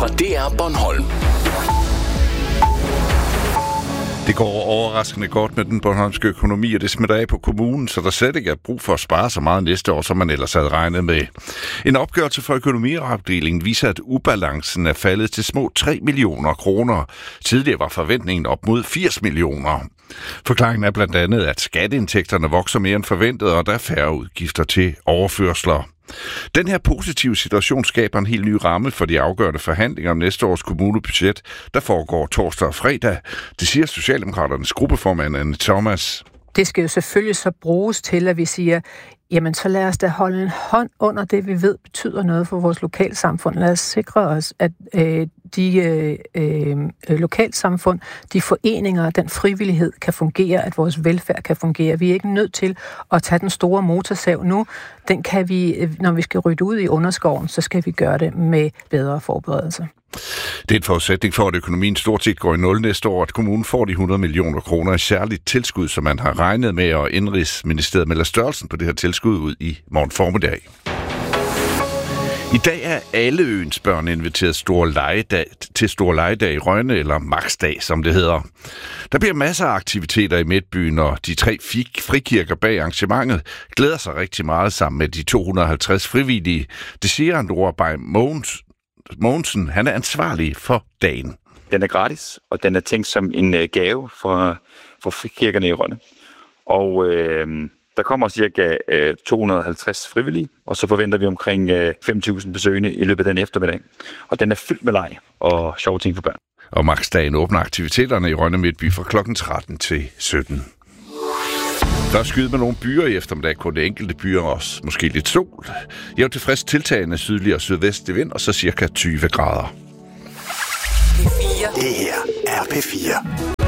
fra DR Bornholm. Det går overraskende godt med den bornholmske økonomi, og det smitter af på kommunen, så der slet ikke er brug for at spare så meget næste år, som man ellers havde regnet med. En opgørelse fra økonomiafdelingen viser, at ubalancen er faldet til små 3 millioner kroner. Tidligere var forventningen op mod 80 millioner. Forklaringen er blandt andet, at skatteindtægterne vokser mere end forventet, og der er færre udgifter til overførsler. Den her positive situation skaber en helt ny ramme for de afgørende forhandlinger om næste års kommunebudget, der foregår torsdag og fredag. Det siger Socialdemokraternes gruppeformand Anne Thomas. Det skal jo selvfølgelig så bruges til, at vi siger, jamen så lad os da holde en hånd under det, vi ved betyder noget for vores lokalsamfund. Lad os sikre os, at de lokalsamfund, de foreninger, den frivillighed kan fungere, at vores velfærd kan fungere. Vi er ikke nødt til at tage den store motorsav nu. Den kan vi, når vi skal rydde ud i underskoven, så skal vi gøre det med bedre forberedelser. Det er en forudsætning for, at økonomien stort set går i nul næste år, at kommunen får de 100 millioner kroner i særligt tilskud, som man har regnet med, og Indenrigsministeriet melder størrelsen på det her tilskud ud i morgen formiddag. I dag er alle øens børn inviteret til Stor Legedag i Rønne, eller Maxdag, som det hedder. Der bliver masser af aktiviteter i Midtbyen, og de 3 frikirker bag arrangementet glæder sig rigtig meget sammen med de 250 frivillige. Det siger Andora Bay Mogensen, han er ansvarlig for dagen. Den er gratis, og den er tænkt som en gave for frikirkerne i Rønne. Og der kommer cirka 250 frivillige, og så forventer vi omkring 5.000 besøgende i løbet af den eftermiddag. Og den er fyldt med leg og sjove ting for børn. Og Maxdagen åbner aktiviteterne i Rønne Midtby fra kl. 13 til 17. Først skyder med nogle byer i eftermiddag, kun det enkelte byer også. Måske lidt sol. Jævnt til frisk tiltagende sydlig og sydvestlig vind, og så cirka 20 grader. P4. Det her er P4.